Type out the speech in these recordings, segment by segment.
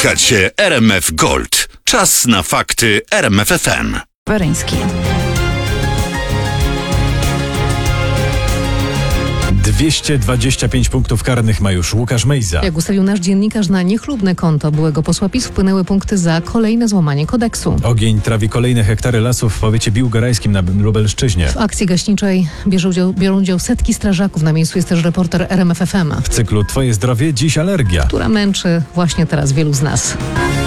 Słuchacie RMF Gold. Czas na fakty RMF FM. Weryński. 225 punktów karnych ma już Łukasz Mejza. Jak ustalił nasz dziennikarz, na niechlubne konto byłego posła PiS wpłynęły punkty za kolejne złamanie kodeksu. Ogień trawi kolejne hektary lasów w powiecie biłgorajskim na Lubelszczyźnie. W akcji gaśniczej biorą udział setki strażaków. Na miejscu jest też reporter RMF FM. W cyklu Twoje zdrowie dziś alergia, która męczy właśnie teraz wielu z nas.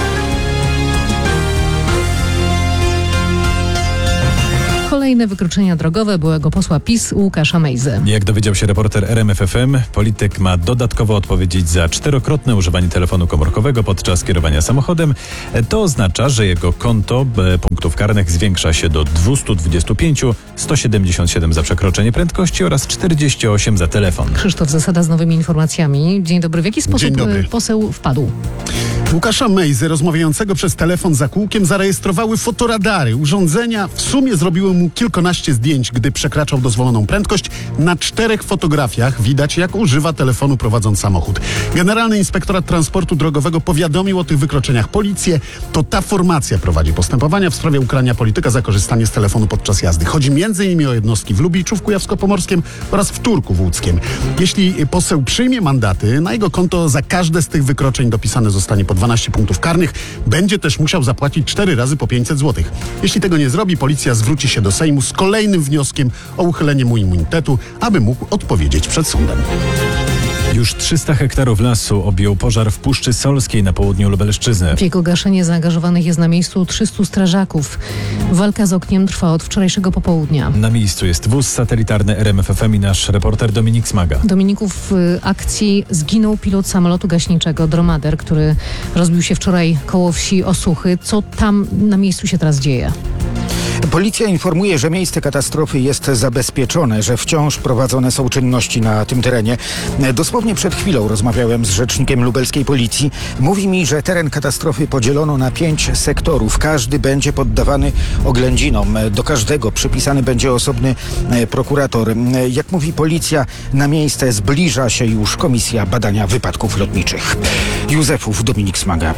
Kolejne wykroczenia drogowe byłego posła PiS Łukasza Mejzy. Jak dowiedział się reporter RMF FM, polityk ma dodatkowo odpowiedzieć za 4-krotne używanie telefonu komórkowego podczas kierowania samochodem. To oznacza, że jego konto punktów karnych zwiększa się do 225, 177 za przekroczenie prędkości oraz 48 za telefon. Krzysztof Zasada z nowymi informacjami. Dzień dobry. W jaki sposób poseł wpadł? Łukasza Mejzy rozmawiającego przez telefon za kółkiem zarejestrowały fotoradary. Urządzenia w sumie zrobiły mu kilkanaście zdjęć, gdy przekraczał dozwoloną prędkość. Na 4 fotografiach widać, jak używa telefonu prowadząc samochód. Generalny Inspektorat Transportu Drogowego powiadomił o tych wykroczeniach policję. To ta formacja prowadzi postępowania w sprawie ukarania polityka za korzystanie z telefonu podczas jazdy. Chodzi m.in. o jednostki w Lubiczu, w Kujawsko-Pomorskiem oraz w Turku w Łódzkiem. Jeśli poseł przyjmie mandaty, na jego konto za każde z tych wykroczeń dopisane zostanie po 12 punktów karnych. Będzie też musiał zapłacić 4 razy po 500 zł. Jeśli tego nie zrobi, policja zwróci się do Sejmu z kolejnym wnioskiem o uchylenie mu immunitetu, aby mógł odpowiedzieć przed sądem. Już 300 hektarów lasu objął pożar w Puszczy Solskiej na południu Lubelszczyzny. W jego gaszenie zaangażowanych jest na miejscu 300 strażaków. Walka z ogniem trwa od wczorajszego popołudnia. Na miejscu jest wóz satelitarny RMF FM i nasz reporter Dominik Smaga. Dominiku, w akcji zginął pilot samolotu gaśniczego Dromader, który rozbił się wczoraj koło wsi Osuchy. Co tam na miejscu się teraz dzieje? Policja informuje, że miejsce katastrofy jest zabezpieczone, że wciąż prowadzone są czynności na tym terenie. Dosłownie przed chwilą rozmawiałem z rzecznikiem lubelskiej policji. Mówi mi, że teren katastrofy podzielono na 5 sektorów. Każdy będzie poddawany oględzinom. Do każdego przypisany będzie osobny prokurator. Jak mówi policja, na miejsce zbliża się już Komisja Badania Wypadków Lotniczych. Józefów, Dominik Smaga.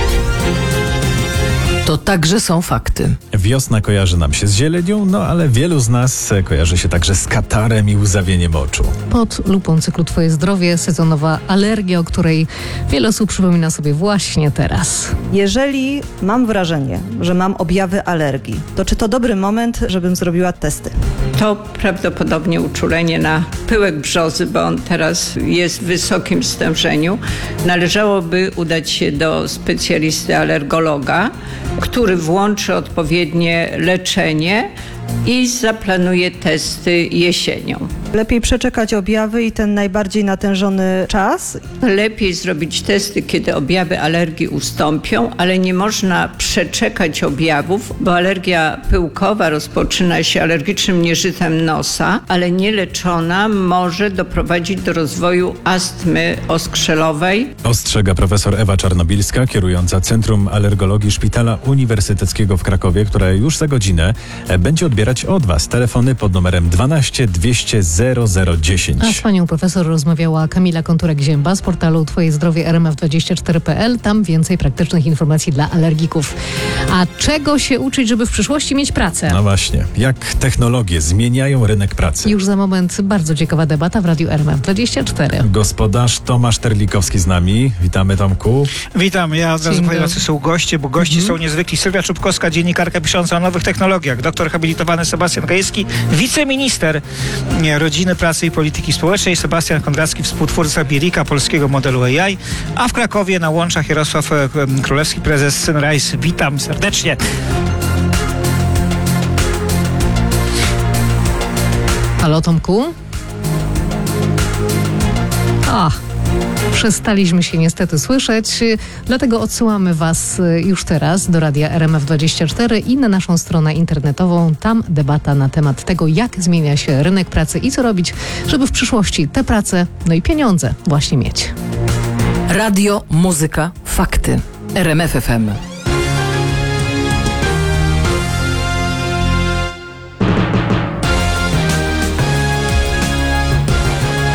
To także są fakty. Wiosna kojarzy nam się z zielenią, no ale wielu z nas kojarzy się także z katarem i łzawieniem oczu. Pod lupą cyklu Twoje zdrowie sezonowa alergia, o której wiele osób przypomina sobie właśnie teraz. Jeżeli mam wrażenie, że mam objawy alergii, to czy to dobry moment, żebym zrobiła testy? To prawdopodobnie uczulenie na pyłek brzozy, bo on teraz jest w wysokim stężeniu. Należałoby udać się do specjalisty alergologa, który włączy odpowiednie leczenie i zaplanuje testy jesienią. Lepiej przeczekać objawy i ten najbardziej natężony czas? Lepiej zrobić testy, kiedy objawy alergii ustąpią, ale nie można przeczekać objawów, bo alergia pyłkowa rozpoczyna się alergicznym nieżytem nosa, ale nieleczona może doprowadzić do rozwoju astmy oskrzelowej. Ostrzega profesor Ewa Czarnobilska, kierująca Centrum Alergologii Szpitala Uniwersyteckiego w Krakowie, które już za godzinę będzie odbierać od Was telefony pod numerem 12 200 0010. A z panią profesor rozmawiała Kamila Konturek-Zięba z portalu Twoje zdrowie rmf24.pl. Tam więcej praktycznych informacji dla alergików. A czego się uczyć, żeby w przyszłości mieć pracę? No właśnie, jak technologie zmieniają rynek pracy. Już za moment bardzo ciekawa debata w Radiu RMF24. Gospodarz Tomasz Terlikowski z nami. Witamy, Tomku. Witam. Ja od razu powiem, jacy są goście, bo gości są niezwykli. Sylwia Czubkowska, dziennikarka pisząca o nowych technologiach. Doktor habilitowany Sebastian Gajewski, wiceminister Rodziny, Pracy i Polityki Społecznej. Sebastian Kondracki, współtwórca Birika, polskiego modelu AI. A w Krakowie na łączach Jarosław Królewski, prezes Synrise. Witam serdecznie. Halo, Tomku? Przestaliśmy się niestety słyszeć, dlatego odsyłamy Was już teraz do radia RMF24 i na naszą stronę internetową. Tam debata na temat tego, jak zmienia się rynek pracy i co robić, żeby w przyszłości tę pracę, no i pieniądze właśnie mieć. Radio, muzyka, fakty. RMF FM.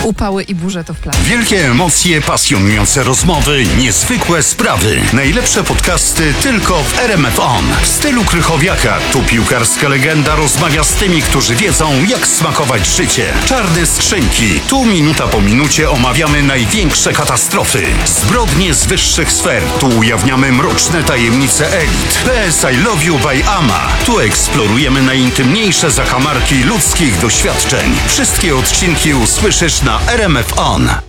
Upały i burze to w planie. Wielkie emocje, pasjonujące rozmowy, niezwykłe sprawy. Najlepsze podcasty tylko w RMF On. W stylu Krychowiaka tu piłkarska legenda rozmawia z tymi, którzy wiedzą, jak smakować życie. Czarne skrzynki. Tu minuta po minucie omawiamy największe katastrofy. Zbrodnie z wyższych sfer. Tu ujawniamy mroczne tajemnice elit. PS I Love You by Ama. Tu eksplorujemy najintymniejsze zakamarki ludzkich doświadczeń. Wszystkie odcinki usłyszysz na RMF On.